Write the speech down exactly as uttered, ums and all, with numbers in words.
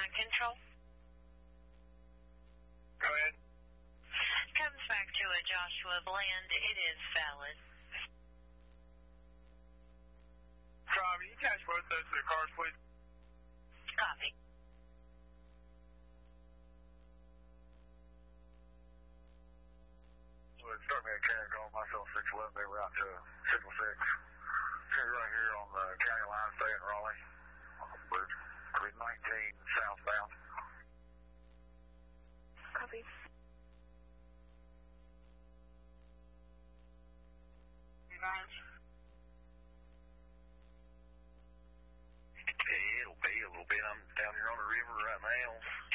on control. Go ahead. Comes back to a Joshua Bland. It is valid. Rob, you guys both those to the cars, please. Copy. Well, start me a carrier calling myself six eleven, they were out to six oh six. Carrier right here on the county line, stay in Raleigh. We're three nineteen southbound. Copy. Hey, it'll be a little bit. I'm down here on the river right now.